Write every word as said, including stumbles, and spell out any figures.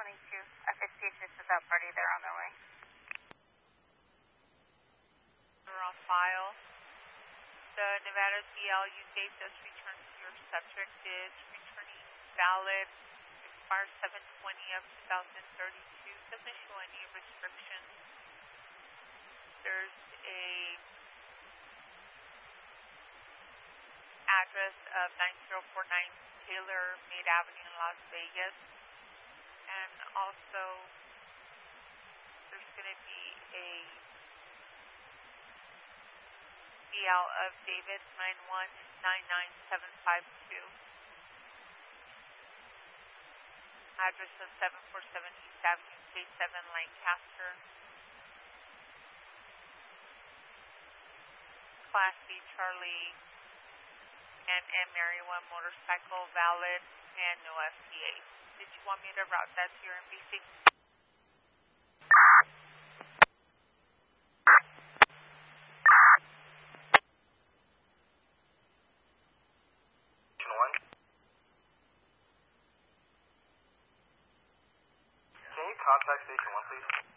twenty-two. F S P assists that party. They're on their way. We're on file. The Nevada D L you gave us return to your subject is returning valid, expires seven twenty of two thousand thirty-two. Doesn't show any restrictions. There's a address of nine zero four nine Taylor Maid Avenue in Las Vegas. And also, there's going to be a D L of David nine one nine nine seven five two. Address of seven four seven East Avenue, K seven, Lancaster. Class B Charlie and M Mary one motorcycle, valid and no F T A. Did you want me to route that to your N B C? Can you contact station one, please?